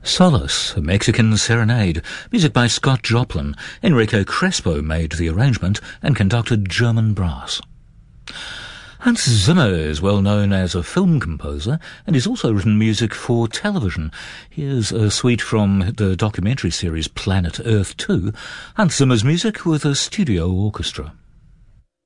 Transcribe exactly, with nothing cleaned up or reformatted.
Solace, a Mexican serenade, music by Scott Joplin. Enrique Crespo made the arrangement and conducted German brass. Hans Zimmer is well known as a film composer and has also written music for television. Here's a suite from the documentary series Planet Earth two, Hans Zimmer's music with a studio orchestra.